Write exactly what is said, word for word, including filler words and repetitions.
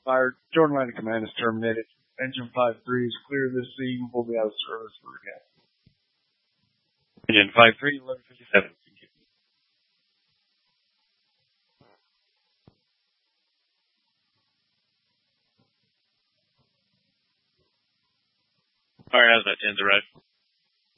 fired. Jordan line of command is terminated. Engine five three is clear this scene. We'll be out of service for again. Engine five three, eleven fifty-seven. Alright, how's that, Tens arrived?